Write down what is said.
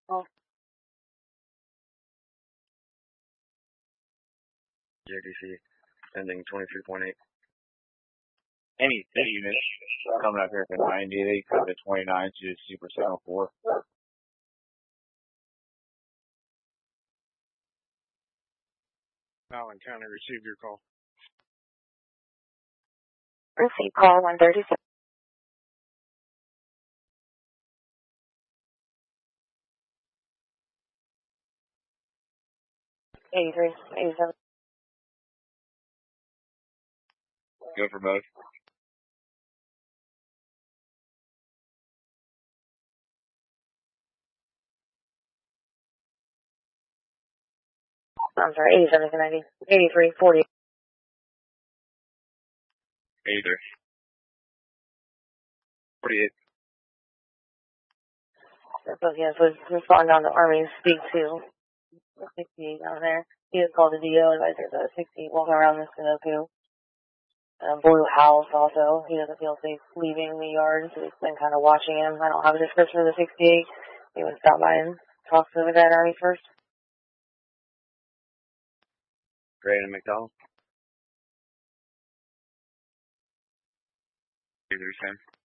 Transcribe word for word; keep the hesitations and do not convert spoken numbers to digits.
Oh, J D C, ending twenty-three point eight. Any city units coming up here for ninety, they cut the twenty-nine to Super seven oh four. Allen County, receive your call. receive call one thirty-six. eighty-three, eighty-seven. Go for both. I'm sorry, eighty-seven to ninety. eighty-three, forty. eighty-three. forty-eight. So, yes, was responding on the Army to speak to the sixty-eight down there. He was called the D O, advisor the sixty-eight walking around the Sunoco. Um, Blue House also. He doesn't feel safe leaving the yard, so he's been kind of watching him. I don't have a description of the sixty-eight. He would stop by and talk to the guy in Army first. Gray and McDonald. eighty-three, Sam.